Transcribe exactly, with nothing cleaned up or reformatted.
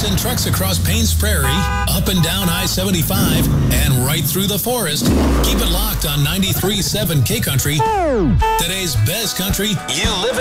send trucks across Paynes Prairie, up and down I seventy-five, and right through the forest. Keep it locked on ninety-three point seven K Country. Today's best country, you live it.